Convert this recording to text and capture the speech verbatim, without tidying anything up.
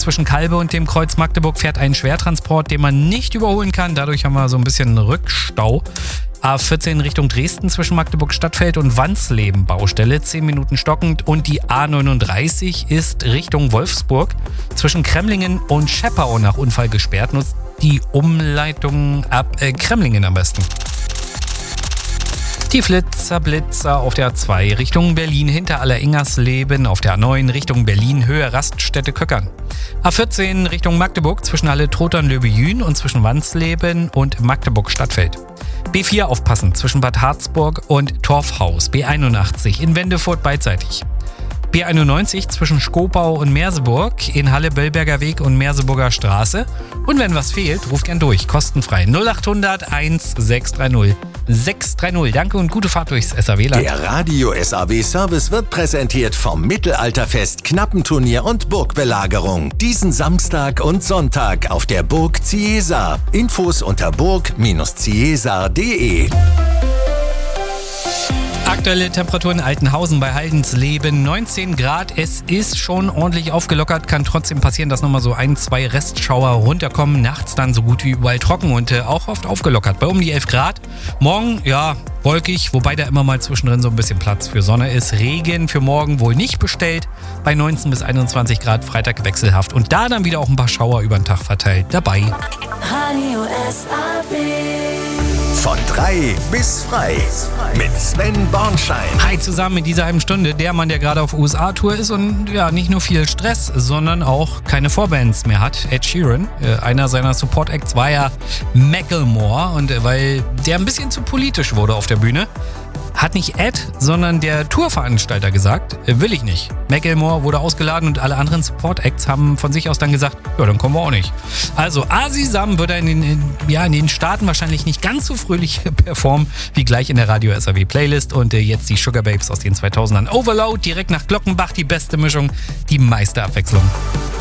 zwischen Kalbe und dem Kreuz Magdeburg fährt ein Schwertransport, den man nicht überholen kann. Dadurch haben wir so ein bisschen Rückstau. A vierzehn Richtung Dresden zwischen Magdeburg Stadtfeld und Wansleben Baustelle, zehn Minuten stockend. Und die A neununddreißig ist Richtung Wolfsburg zwischen Kremlingen und Schepperau nach Unfall gesperrt. Nutzt die Umleitung ab äh, Kremlingen am besten. Die Flitzer, Blitzer auf der A zwei Richtung Berlin hinter Aller-Ingersleben, auf der A neun Richtung Berlin Höhe Raststätte Köckern. A vierzehn Richtung Magdeburg zwischen Halle Trotern Löbejün und zwischen Wansleben und Magdeburg Stadtfeld. B vier aufpassen zwischen Bad Harzburg und Torfhaus. B einundachtzig in Wendefurt beidseitig. B einundneunzig zwischen Skopau und Merseburg, in Halle-Böllberger Weg und Merseburger Straße. Und wenn was fehlt, ruft gern durch, kostenfrei. null achthundert eins sechs drei null sechs drei null. Danke und gute Fahrt durchs S A W-Land. Der Radio S A W-Service wird präsentiert vom Mittelalterfest, Knappenturnier und Burgbelagerung. Diesen Samstag und Sonntag auf der Burg Ciesar. Infos unter burg Ciesar punkt de. Aktuelle Temperatur in Altenhausen bei Haldensleben neunzehn Grad. Es ist schon ordentlich aufgelockert. Kann trotzdem passieren, dass nochmal so ein, zwei Restschauer runterkommen. Nachts dann so gut wie überall trocken und äh, auch oft aufgelockert. Bei um die elf Grad. Morgen, ja, wolkig, wobei da immer mal zwischendrin so ein bisschen Platz für Sonne ist. Regen für morgen wohl nicht bestellt. Bei neunzehn bis einundzwanzig Grad, Freitag wechselhaft. Und da dann wieder auch ein paar Schauer über den Tag verteilt dabei. Radio S A W. Von drei bis frei mit Sven Bornschein. Hi zusammen in dieser halben Stunde. Der Mann, der gerade auf U S A-Tour ist und ja, nicht nur viel Stress, sondern auch keine Vorbands mehr hat. Ed Sheeran, äh, einer seiner Support-Acts war ja Macklemore. Und äh, weil der ein bisschen zu politisch wurde auf der Bühne, hat nicht Ed, sondern der Tourveranstalter gesagt, äh, will ich nicht. Macklemore wurde ausgeladen und alle anderen Support-Acts haben von sich aus dann gesagt, ja, dann kommen wir auch nicht. Also Asisam wird er in den, in, ja, in den Staaten wahrscheinlich nicht ganz so fröhlich performen wie gleich in der Radio S A W Playlist. Und äh, jetzt die Sugar Babes aus den zweitausendern. Overload, direkt nach Glockenbach, die beste Mischung, die meiste Abwechslung.